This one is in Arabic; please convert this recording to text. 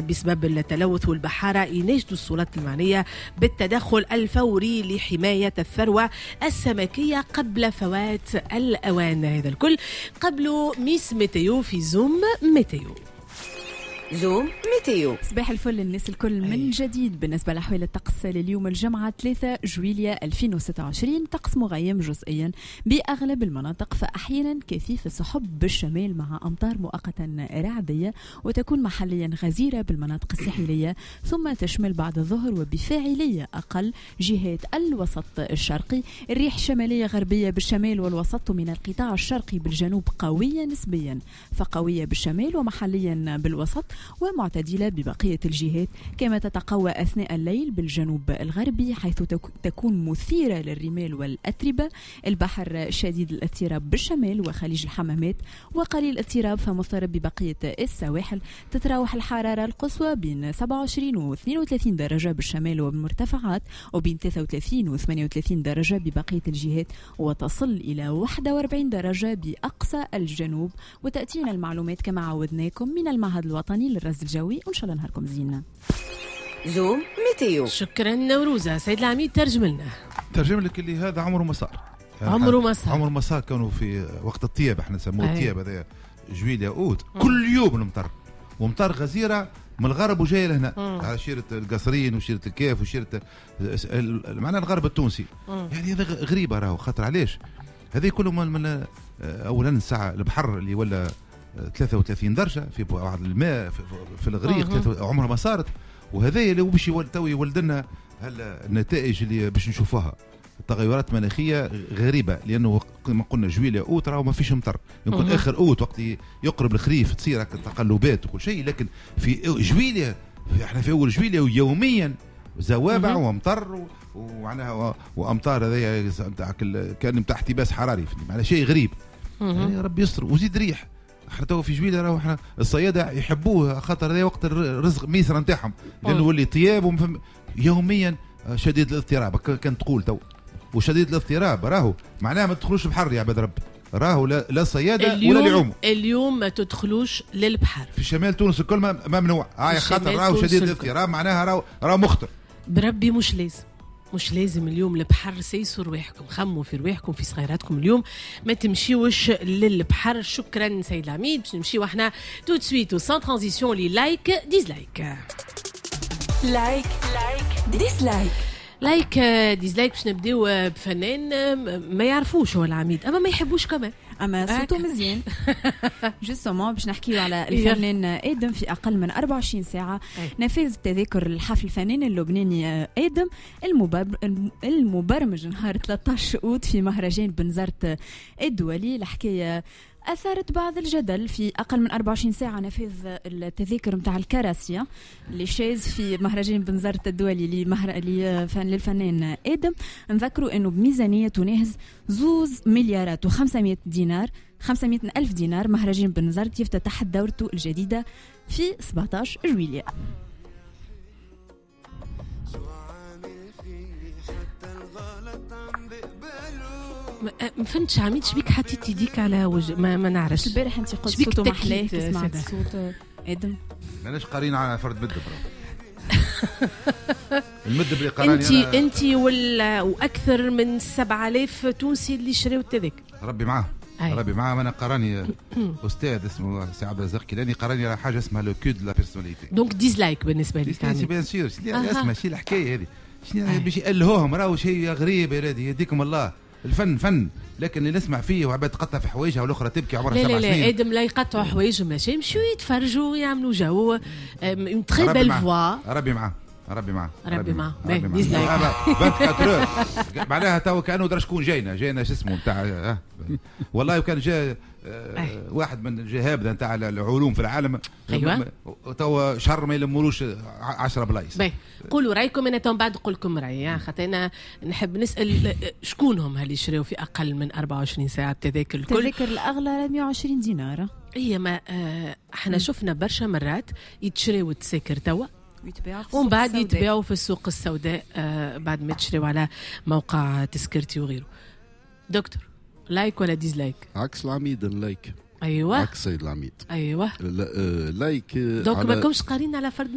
بسبب التلوث والبحارة يناشدوا السلطات المعنية بالتدخل الفوري لحماية الثروة السمكية قبل فوات الأوان. هذا الكل قبل ميس ميتيو في زوم ميتيو. زوم ميتيو. صباح الفل للناس الكل من جديد. بالنسبة لأحوال الطقس لليوم الجمعة 3 جويلية 2026 طقس مغيم جزئيا بأغلب المناطق، فأحيانا كثيف السحب بالشمال مع أمطار مؤقتا رعدية وتكون محليا غزيرة بالمناطق الساحلية، ثم تشمل بعد الظهر وبفاعلية أقل جهات الوسط الشرقي. الريح شمالية غربية بالشمال والوسط من القطاع الشرقي بالجنوب قوية نسبيا، فقوية بالشمال ومحليا بالوسط ومعتدلة ببقية الجهات، كما تتقوى أثناء الليل بالجنوب الغربي حيث تكون مثيرة للرمال والأتربة. البحر شديد الاضطراب بالشمال وخليج الحمامات وقليل اضطراب فمضطرب ببقية السواحل. تتراوح الحرارة القصوى بين 27 و 32 درجة بالشمال وبالمرتفعات، وبين 33 و 38 درجة ببقية الجهات، وتصل إلى 41 درجة بأقصى الجنوب. وتأتينا المعلومات كما عودناكم من المعهد الوطني للرصد الجوي، وإن شاء الله نهاركم زينة. زوم ميتيو. شكرا نوروزة. سيد العميد ترجم لنا. ترجم لك اللي هذا عمره مسار. عمره مسار كانوا في وقت الطياب، احنا نسموه الطياب هذا جويليا اوت. كل يوم المطر ومطر غزيرة من الغرب وجاي لهنا على شيرة القصرين وشيرة الكيف وشيرة معناها الغرب التونسي. يعني هذا غريبة راهو، خاطر علاش هذه كلهم من اولا الساعة البحر اللي ولا 33 درجة في بعض الماء في الغريق عمرها ما صارت. وهذا اللي باش تو يولد لنا النتائج اللي باش نشوفوها. التغيرات المناخيه غريبه، لانه كما قلنا جويليا اوت راهو ما فيش مطر. يمكن اخر اوت وقت يقرب الخريف تصير تقلبات وكل شيء، لكن في جويليا احنا في اول جويليا ويوميا زوابع ومطر ومعناها وامطار. هذايا كان نتاع احتباس حراري، معناها شيء غريب. يعني ربي يستر. وزيد ريح. احنا تو في جويليا راهو احنا الصيادة يحبوه خاطر هذا وقت الرزق ميسر نتاعهم، لانه ولي طياب يوميا شديد الاضطراب. كان تقول تو وشديد الاضطراب راهو معناها ما تدخلوش البحر يا عباد ربي. راهو لا صيادة ولا اليوم. اليوم ما تدخلوش للبحر في شمال تونس الكل ممنوع. خاطر راهو شديد الاضطراب معناها راهو مخطر. بربي مش لازم اليوم البحر. سيسوا رواحكم، خموا في رواحكم في صغيراتكم اليوم، ما تمشيوش للبحر. شكرا سيد العميد. باش نمشيو احنا تو دو سويت وسان ترانزيسيون لي لايك ديزلايك. لايك ديزلايك. لايك ديزلايك. باش نبداو بفنان ما يعرفوش هو العميد اما ما يحبوش كمان، اما صوته مزيان. جوستومون باش نحكيو على الفنان ادم. في اقل من 24 ساعه نفذ تذاكر الحفل الفناني اللبناني ادم المبرمج نهار 13 اوت في مهرجان بنزرت الدولي. الحكايه أثارت بعض الجدل. في أقل من 24 ساعة نفذ التذاكر متاع الكراسية اللي شاز في مهرجان بنزرت الدولي للفنان آدم. نذكروا أنه بميزانية تناهز 2 مليارات و500 دينار 500 ألف دينار. مهرجان بنزرت يفتتح دورته الجديدة في 17 جويلية. ما فهمتش عميد شبيك حطيت يديك على وجه ما نعرفش. البارح انت قلت صوته محلاه، سمعت صوت ادم. ماناش قارين على فرد مدب. المدب اللي قراني انت واكثر من 7000 تونسي اللي شراو التذاكر. ربي معاه. ربي معاه. انا قراني استاذ اسمه سي عبد الرزاق كيلاني قراني على حاجه اسمها لو كود لا بيرسوناليتي. دونك ديزلايك بالنسبه لي. سي بيان سور. اسمع شي الحكايه هذه شنو باش يألهوهم. راهو شيء غريب هذه. يهديكم الله. الفن فن، لكن اللي نسمع فيه وعباد تقطع في حوايجها والاخرى تبكي عمرها 7 سنين. لا ادم لا يقطعوا حوايجهم، ماشي يمشوا يتفرجوا يعملوا جو. اون تري بيل فوا. ربي معاه. ربي معاه. 24 معناها تو كانه درا شكون جاينا شو اسمه نتاع والله وكان جاء واحد من الجهابذه نتاع العلوم في العالم. ايوه تو شهر ما يلمولوش 10 بلايص. قولوا رايكم. انا تو بعد نقول لكم رايي. خاطر انا نحب نسال شكونهم اللي شراو في اقل من 24 ساعه التذاكر الكل. التذاكر الاغلى 120 دينار. هي ما احنا شفنا برشا مرات يتشراو التذاكر توا ومن بعد يتباعوا في السوق السوداء بعد ما تشريوا على موقع تذكرتي وغيره. دكتور لايك ولا ديزلايك؟ عكس العميد اللايك. ايوه عكس العميد. ايوه لايك. دونك ما كنتش قارين على فرد